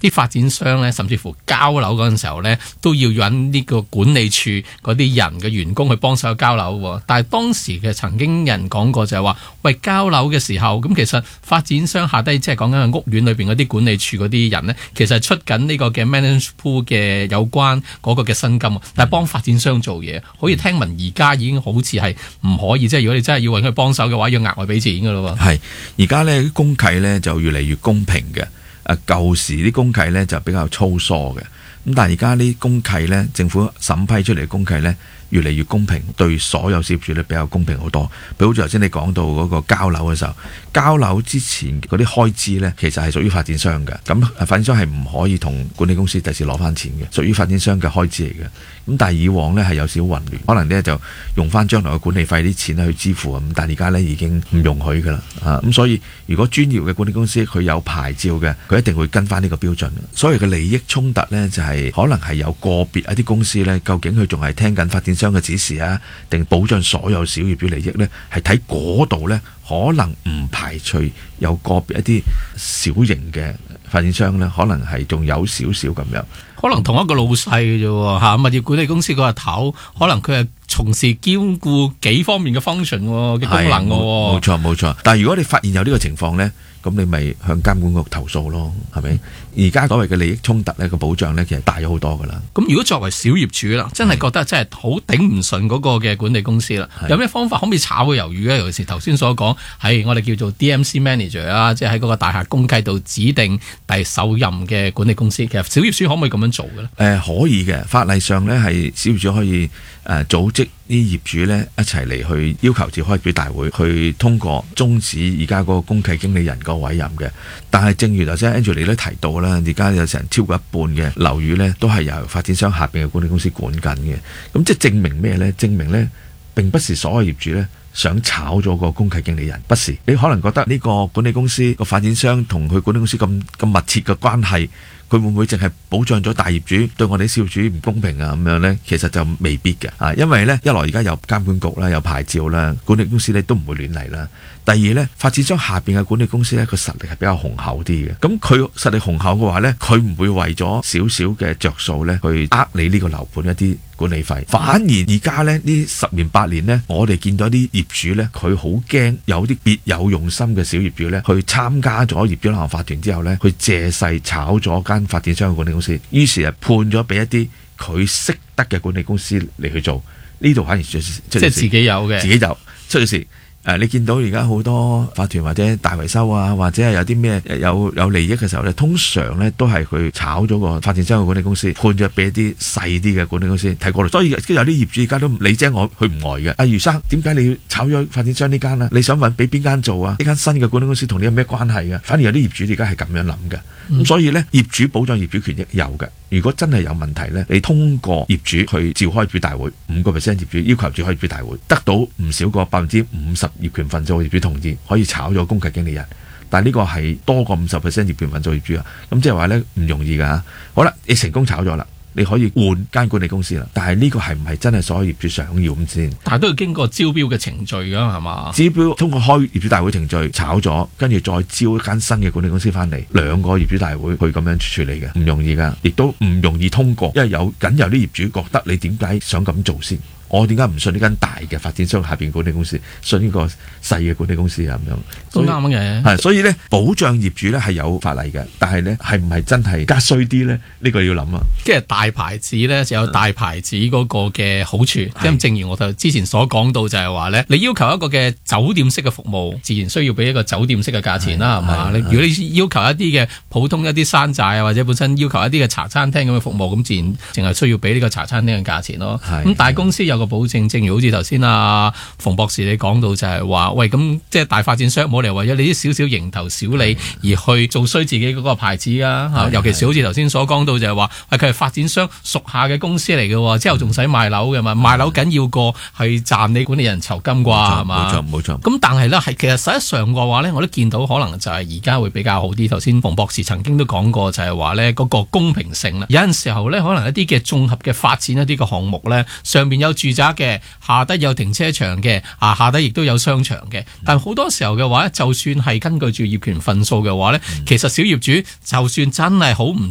啲發展商咧，甚至乎交樓嗰陣時候咧，都要揾呢個管理處嗰啲人嘅員工去幫手交樓喎。但係當時嘅曾經有人講過就係話，喂，交樓嘅時候，咁其實發展商下低即係講緊屋苑裏邊嗰啲管理處嗰啲人咧，其實係出緊呢個嘅 management pool 嘅有關嗰個嘅薪金，但係幫發展商做嘢，好似聽聞而家已經好似係唔可以，即係如果你真係要揾佢幫手嘅話，要額外俾錢㗎咯喎。 係而家咧公契咧就越嚟越公平嘅，舊時啲公契咧就比較粗疏嘅，咁但係而家啲公契咧，政府審批出嚟嘅公契咧，越嚟越公平，對所有業主咧比較公平好多。譬如好似頭先你講到嗰個交樓嘅時候，交樓之前嗰啲開支咧，其實係屬於發展商嘅，咁發展商係唔可以同管理公司第時攞翻錢嘅，屬於發展商嘅開支嚟嘅。咁但係以往咧係有少少混亂，可能咧就用翻將來嘅管理費啲錢去支付，咁但係而家咧已經唔容許㗎啦，咁所以如果專業嘅管理公司佢有牌照嘅，佢一定會跟翻呢個標準。所謂嘅利益衝突咧，就係可能係有個別一啲公司咧，究竟佢仲係聽緊發展商嘅指示啊，定保障所有小業主利益咧？係睇嗰度咧，可能唔排除有個別一啲小型嘅發展商咧，可能係仲有少少咁樣。 可能同一個老細嘅啫嚇，物業管理公司個頭，可能佢係從事兼顧幾方面嘅 function 嘅功能嘅。 冇錯。但係如果你發現有呢個情況咧，咁你咪向監管局投訴咯，係咪？而家所謂嘅利益衝突咧，個保障咧，其實大咗好多噶啦。 咁如果作為小業主啦，真係覺得真係好頂唔順嗰個嘅管理公司啦，有咩方法可唔可以炒佢魷魚咧？尤其是頭先所講係我哋叫做 DMC manager 啦，即係喺嗰個大廈公契度指定第首任嘅管理公司。其實小業主可唔可以咁樣做嘅咧？ 可以嘅，法例上咧係小業主可以組織啲業主咧一齊嚟去要求召開業主大會，去通過終止而家嗰個公契經理人個委任嘅。但係正如頭先 Angela 你都提到啦，而家有成超過一半嘅樓宇咧都係由發展商下邊嘅管理公司管緊嘅。咁即係證明咩咧？證明咧並不是所有業主咧想炒咗個公契經理人，不是。你可能覺得呢個管理公司個發展商同佢管理公司咁密切嘅關係，佢會唔會淨係保障咗大業主，對我哋小業主唔公平啊？咁樣呢，其實就未必嘅。因為呢，一來而家有監管局啦，有牌照啦，管理公司呢都唔會亂嚟啦。第二呢，發展商下邊嘅管理公司呢，個實力係比較雄厚啲嘅。咁佢實力雄厚嘅話呢，佢唔會為咗少少嘅着數呢去呃你呢個樓盤一啲管理費。反而而家呢10年8年呢，我哋見到啲業主呢，佢好驚有啲別有用心嘅小業主呢，去參加咗業主立案法團之後呢，去借勢炒咗間發展商嘅管理公司，於是判咗俾一啲佢識得嘅管理公司嚟去做。呢度反而即係自己有嘅， 自己有出咗事。你見到而家好多法團或者大維修啊，或者係有啲咩有利益嘅時候咧，通常咧都係佢炒咗個發展商嘅管理公司，判咗俾一啲細啲嘅管理公司睇過嚟。所以有啲業主而家都你精我佢唔呆嘅。阿余生，點解你要炒咗發展商呢間啊？你想揾俾邊間做啊？呢間新嘅管理公司同你有咩關係嘅？反而有啲業主而家係咁樣諗嘅。咁所以咧，業主保障業主權益有嘅。如果真係有問題咧，你通過業主去召開業主大會，5%業主要求召開業主大會，得到唔少過50%業權份數業主同意，可以炒咗公契經理人。但係呢個係多過50%業權份數業主啊，咁即係話咧唔容易㗎。好啦，你成功炒咗啦。你可以換間管理公司啦，但係呢個係唔係真係所有業主想要咁先？但係都要經過招標嘅程序㗎，係嘛？招標通過開業主大會程序炒咗，跟住再招一間新嘅管理公司翻嚟，2個業主大會去咁樣處理嘅，唔容易㗎，亦都唔容易通過，因為僅有啲業主覺得你點解想咁做先？我點解唔信呢間大嘅發展商下邊管理公司，信呢個細嘅管理公司啊？咁樣都啱嘅。係，所以咧保障業主咧係有法例嘅，但係咧係唔係真係加衰啲咧？呢個要諗啊。即係大牌子咧就有大牌子嗰個嘅好處，因正如我就之前所講到就係話咧，你要求一個嘅酒店式嘅服務，自然需要俾一個酒店式嘅價錢啦，係嘛？如果你要求一啲嘅普通一啲山寨啊，或者本身要求一啲嘅茶餐廳咁嘅服務，咁自然淨係需要俾呢個茶餐廳嘅價錢咯。咁大公司有個保證，正如好似頭先阿馮博士你講到就係話，喂，咁即係大發展商冇理由為咗你啲少少蠅頭小利而去做衰自己嗰個牌子啊！尤其是好似頭先所講到就係話，佢係發展商屬下嘅公司嚟嘅，之後仲使賣樓嘅嘛，賣樓緊要過係賺你管理人酬金啩，係嘛？冇錯。咁但係咧係其實實際上嘅話咧，我都見到可能就係而家會比較好啲。頭先馮博士曾經都講過就係話咧嗰個公平性啦，有陣時候咧可能一啲嘅綜合嘅發展一啲嘅項目咧，上面有住宅嘅。下低有停車場嘅，下低亦都有商場嘅。但好多時候嘅話，就算係根據住業權份數嘅話咧，其實小業主就算真係好唔